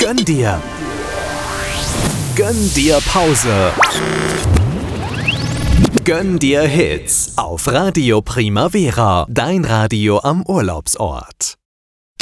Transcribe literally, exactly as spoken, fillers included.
Gönn dir! Gönn dir Pause! Gönn dir Hits auf Radio Primavera, dein Radio am Urlaubsort.